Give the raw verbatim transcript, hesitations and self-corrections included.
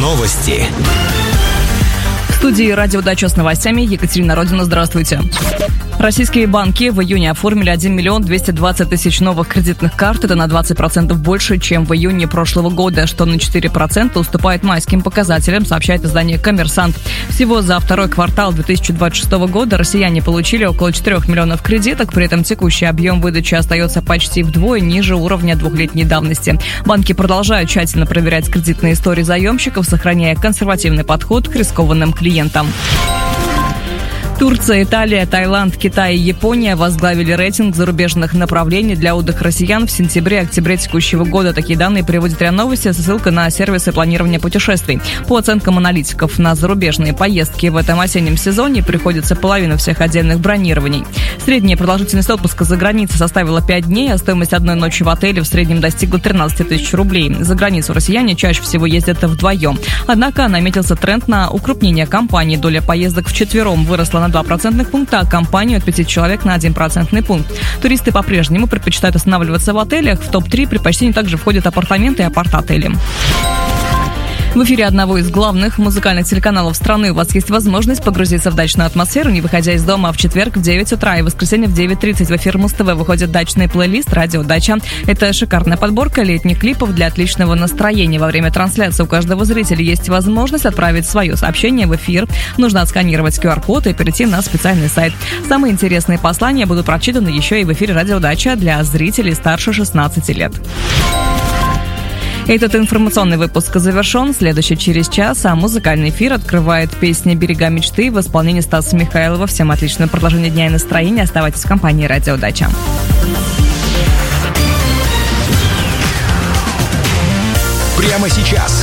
Новости. В студии «Радио Дача» с новостями Екатерина Родина. Здравствуйте. Российские банки в июне оформили один миллион двести двадцать тысяч новых кредитных карт. Это на двадцать процентов больше, чем в июне прошлого года, что на четыре процента уступает майским показателям, сообщает издание «Коммерсант». Всего за второй квартал две тысячи двадцать шестого года россияне получили около четырех миллионов кредиток. При этом текущий объем выдачи остается почти вдвое ниже уровня двухлетней давности. Банки продолжают тщательно проверять кредитные истории заемщиков, сохраняя консервативный подход к рискованным клиентам. Турция, Италия, Таиланд, Китай и Япония возглавили рейтинг зарубежных направлений для отдыха россиян в сентябре-октябре текущего года. Такие данные приводит РИА Новости со ссылкой на сервисы планирования путешествий. По оценкам аналитиков, на зарубежные поездки в этом осеннем сезоне приходится половина всех отдельных бронирований. Средняя продолжительность отпуска за границей составила пять дней, а стоимость одной ночи в отеле в среднем достигла тринадцать тысяч рублей. За границу россияне чаще всего ездят вдвоем. Однако наметился тренд на укрупнение компаний. Доля поездок вчетвером выросла на два процентных пункта, а компанию от пяти человек на один процентный пункт. Туристы по-прежнему предпочитают останавливаться в отелях. В топ три предпочтений также входят апартаменты и апарт-отели. В эфире одного из главных музыкальных телеканалов страны у вас есть возможность погрузиться в дачную атмосферу, не выходя из дома. В четверг в девять утра и в воскресенье в девять тридцать в эфир Муз-ТВ выходит дачный плейлист «Радио Дача». Это шикарная подборка летних клипов для отличного настроения. Во время трансляции у каждого зрителя есть возможность отправить свое сообщение в эфир. Нужно отсканировать ку ар код и перейти на специальный сайт. Самые интересные послания будут прочитаны еще и в эфире «Радио Дача» для зрителей старше шестнадцати лет. Этот информационный выпуск завершен. Следующий через час, а музыкальный эфир открывает песня «Берега мечты» в исполнении Стаса Михайлова. Всем отличного продолжения дня и настроения. Оставайтесь в компании «Радио Дача». Прямо сейчас